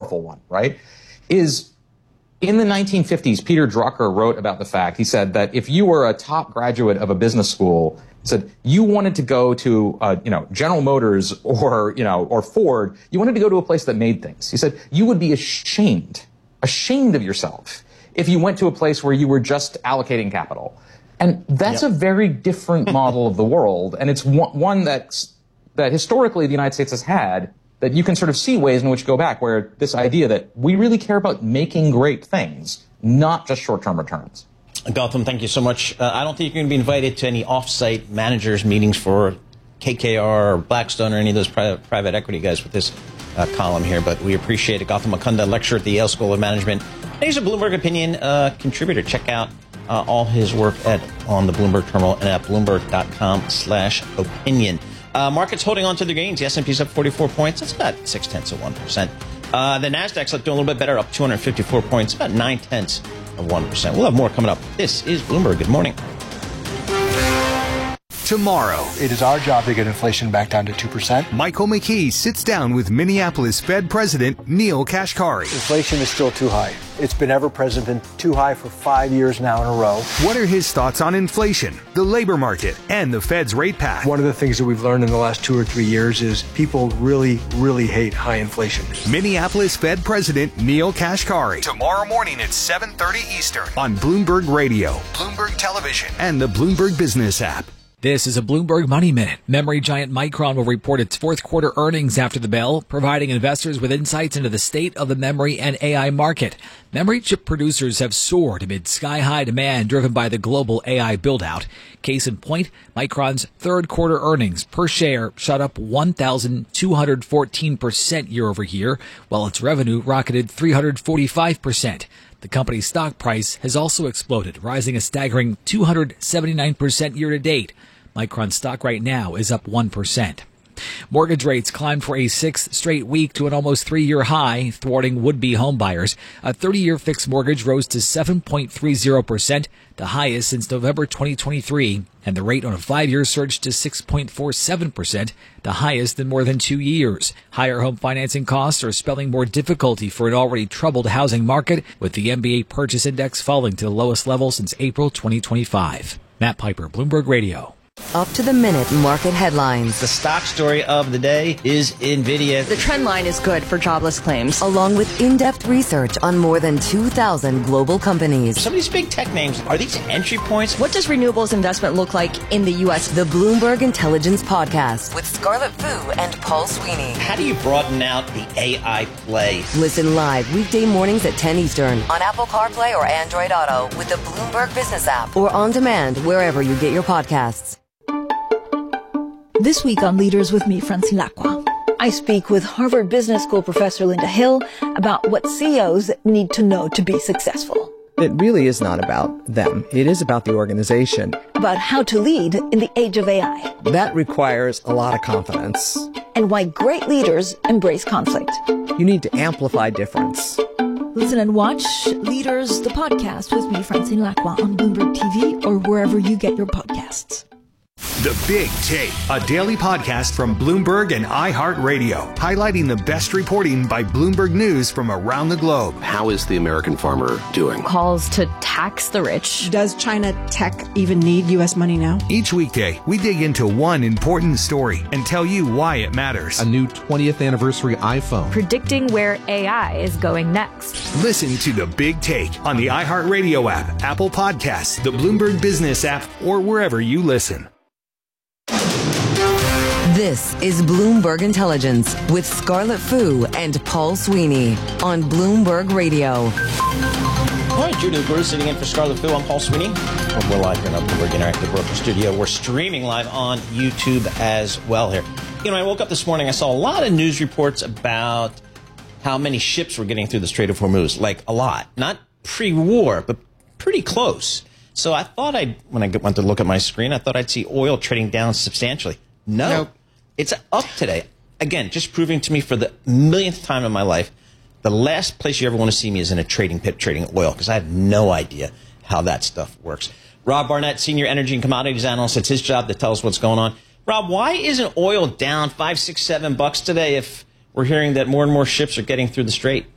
powerful one, right, is in the 1950s, Peter Drucker wrote about the fact, he said that if you were a top graduate of a business school, said you wanted to go to, General Motors or Ford, you wanted to go to a place that made things. He said you would be ashamed of yourself if you went to a place where you were just allocating capital. And that's a very different model of the world. And it's one that historically the United States has had, that you can sort of see ways in which go back, where this idea that we really care about making great things, not just short-term returns. Gautam, thank you so much. I don't think you're going to be invited to any off-site managers meetings for KKR or Blackstone or any of those private equity guys with this column here, but we appreciate it. Gautam Mukunda, lecturer at the Yale School of Management. He's a Bloomberg Opinion contributor. Check out all his work on the Bloomberg Terminal and at Bloomberg.com/opinion. Markets holding on to their gains. The S&P's up 44 points. That's about 0.6%. The Nasdaq's doing a little bit better, up 254 points, about 0.9%. We'll have more coming up. This is Bloomberg. Good morning. Tomorrow, it is our job to get inflation back down to 2%. Michael McKee sits down with Minneapolis Fed President Neel Kashkari. Inflation is still too high. It's been ever-present, been too high for 5 years now in a row. What are his thoughts on inflation, the labor market, and the Fed's rate path? One of the things that we've learned in the last 2 or 3 years is people really, really hate high inflation. Minneapolis Fed President Neel Kashkari. Tomorrow morning at 7:30 Eastern on Bloomberg Radio, Bloomberg Television, and the Bloomberg Business app. This is a Bloomberg Money Minute. Memory giant Micron will report its fourth quarter earnings after the bell, providing investors with insights into the state of the memory and AI market. Memory chip producers have soared amid sky-high demand driven by the global AI build-out. Case in point, Micron's third quarter earnings per share shot up 1,214% year over year, while its revenue rocketed 345%. The company's stock price has also exploded, rising a staggering 279% year to date. Micron's stock right now is up 1%. Mortgage rates climbed for a sixth straight week to an almost 3-year high, thwarting would-be homebuyers. A 30-year fixed mortgage rose to 7.30%, the highest since November 2023, and the rate on a 5-year surged to 6.47%, the highest in more than 2 years. Higher home financing costs are spelling more difficulty for an already troubled housing market, with the MBA Purchase Index falling to the lowest level since April 2025. Matt Piper, Bloomberg Radio. Up to the minute market headlines. The stock story of the day is NVIDIA. The trend line is good for jobless claims. Along with in-depth research on more than 2,000 global companies. Some of these big tech names, are these entry points? What does renewables investment look like in the U.S.? The Bloomberg Intelligence Podcast with Scarlett Fu and Paul Sweeney. How do you broaden out the AI play? Listen live weekday mornings at 10 Eastern on Apple CarPlay or Android Auto with the Bloomberg Business app or on demand wherever you get your podcasts. This week on Leaders with me, Francine Lacqua, I speak with Harvard Business School professor Linda Hill about what CEOs need to know to be successful. It really is not about them. It is about the organization. About how to lead in the age of AI. That requires a lot of confidence. And why great leaders embrace conflict. You need to amplify difference. Listen and watch Leaders, the podcast with me, Francine Lacqua, on Bloomberg TV or wherever you get your podcasts. The Big Take, a daily podcast from Bloomberg and iHeartRadio, highlighting the best reporting by Bloomberg News from around the globe. How is the American farmer doing? Calls to tax the rich. Does China tech even need U.S. money now? Each weekday, we dig into one important story and tell you why it matters. A new 20th anniversary iPhone. Predicting where AI is going next. Listen to The Big Take on the iHeartRadio app, Apple Podcasts, the Bloomberg Business app, or wherever you listen. This is Bloomberg Intelligence with Scarlett Fu and Paul Sweeney on Bloomberg Radio. All right, Judy Brewer sitting in for Scarlett Fu. I'm Paul Sweeney. We're live here in our Bloomberg Interactive Broker Studio. We're streaming live on YouTube as well here. You know, I woke up this morning, I saw a lot of news reports about how many ships were getting through the Strait of Hormuz. Like, a lot. Not pre-war, but pretty close. So I thought when I went to look at my screen, I thought I'd see oil trading down substantially. Nope. It's up today. Again, just proving to me for the millionth time in my life, the last place you ever want to see me is in a trading pit trading oil, because I have no idea how that stuff works. Rob Barnett, Senior Energy and Commodities Analyst, it's his job to tell us what's going on. Rob, why isn't oil down $5, $6, $7 today if we're hearing that more and more ships are getting through the strait?